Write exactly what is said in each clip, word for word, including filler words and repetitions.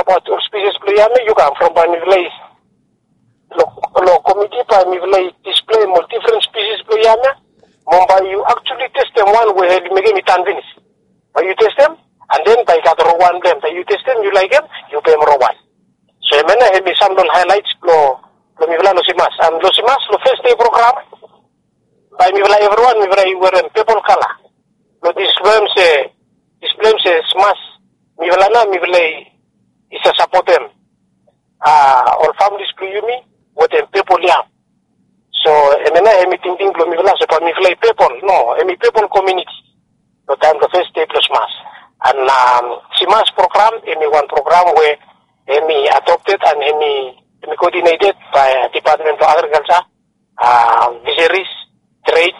support all species playame you come from Bamivlay lo lo committee Bamivlay display more different species playame Mumbai you actually test them one way make me tan finish but you test them and then by got one them you test them you like them you pay more one so mena he me some highlights lo lo Mivla lo simas and lo simas lo first day program by Mivla everyone Mivla wearing people color lo display se display se smash Mivla na Mivla is a support them ah all families to you me what them people yeah so mena he me thinking lo Mivla se pa Mivla people no he me people community lo time the first day plus mass and um simas program any one program where Emi adopted and Emi Emi coordinated by Department of Agriculture, uh, fisheries, trade,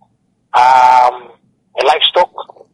um, livestock.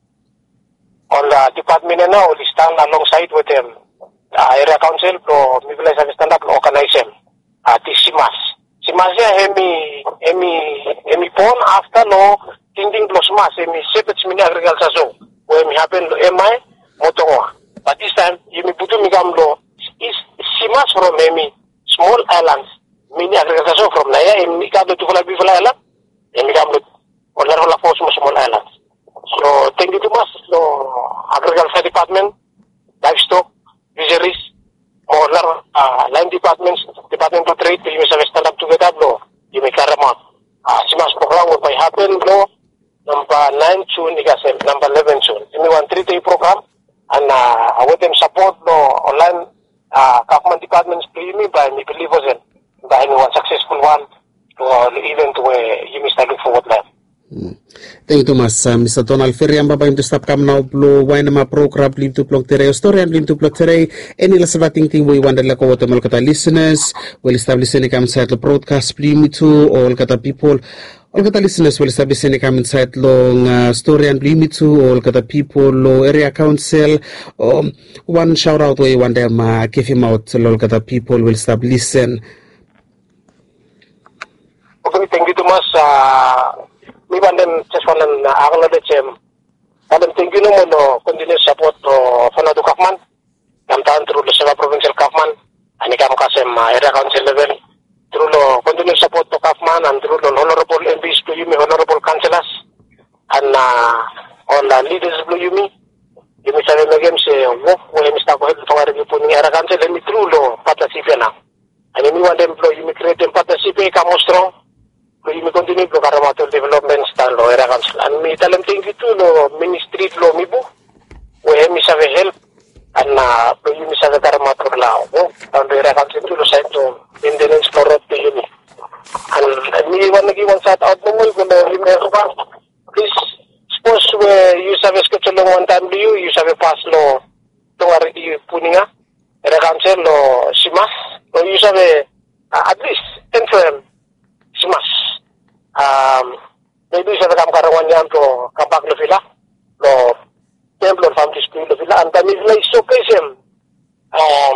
On the department now, we stand alongside with them, uh, area council, pro Mivla stand up organize them. Uh, the Simas. Simas ya Emi Emi Emi pon after no tinding plus mas Emi sepets mini agriculture so where Emi happen lo Emi motongo. But this time, Emi putu migam lo is Simas from Emi small islands, mini agriculture from Naya, and Mikado to Fula Bifula Island, and Mikam Ola for small islands. So thank you to us, so agriculture department, livestock, fisheries, or uh, land departments, department of trade, you must have stand up together, blow, you make a remark. Uh, Simas program will by happen, blow, number nine June, number eleven June. Anyone three day program, and uh, I want them support, blow, online. Uh, government departments play me by me believers in by anyone successful one to uh, event where you must look forward life. Mm. Thank you Thomas. Uh, Mister Donald Feriam baba im to stop kam now blow wine ma program lim to plug tere story and lim to plug tere any la sabating thing we wonder like what mal kata listeners will establish any kam site broadcast play me to all kata people all kata listeners will establish any kam inside long uh, story and play me to all kata people lo area council um, one shout out we want them uh, give him out all kata people will start listen. Okay, thank you Thomas. Uh, We want them just want them acknowledge them. And thank you no more continuous support to Fanado Kaufman. I'm down through the Seva provincial Kaufman and Ikam Kasem area council level. Through the continuous support to Kaufman and through the honorable M Ps to you, honorable councillors and uh, all the leaders to you me. You may say again say work where Mister Kohel to review putting area council and through the partnership now. And if you want them to you may create them partnership come strong. You may continue to Karamato development style lo area council. And me tell them thank you to lo ministry lo mibu. Where me have help and uh you me have Karamato lao. And the area council to lo side to maintenance for road to you. And me want to give one side out no more gonna please suppose where you have a schedule one time to you, you have a pass lo to already puninga area council lo simas. Or you have a uh, at least infirm simas. Um, maybe sa kam karawan yan to kapak lo sila lo templo family school lo sila and kami sila showcase him um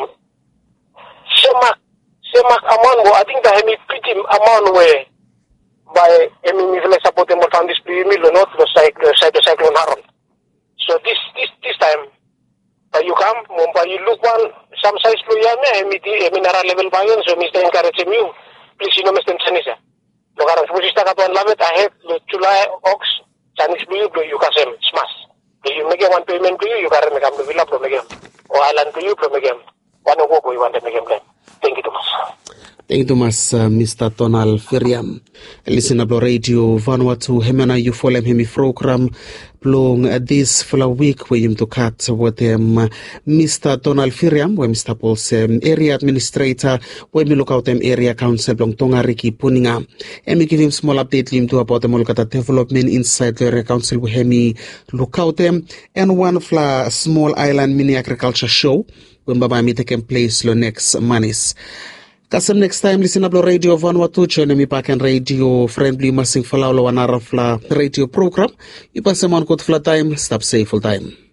semak semak amon go I think that hemi pretty amon way by emi mi sila support mo family school mi lo not lo side side cyclone haron so this this this time uh, you come mumpa you look one some size lo yan emi di emi nara level bayan so mister encourage you please you know mister Sanisa. Lo karang pusista katuan labet ahead lo July ox Chinese blue blue you kasem smash. Do you make one payment to you you karang megam villa pro megam. O island to you pro megam. One go go you want to megam plan. Thank you Thomas. Thank you Thomas uh, Mister Donald Feriam. Listen up radio Vanuatu hemana you follow him program long uh, this for a week we him to cut with him uh, Mister Donald Feriam where Mister Paul's um, area administrator where me look out them area council long tonga Ricky Puninga and me give him small update him to about the Molkata development inside the area council where me look out them and one fla small island mini agriculture show when baba me taking place lo next manis. Kasem next time listen up radio Vanuatu channel mi paken radio friendly masing falaulo wanarafla radio program. Ipa semon kot fla time stop safe full time.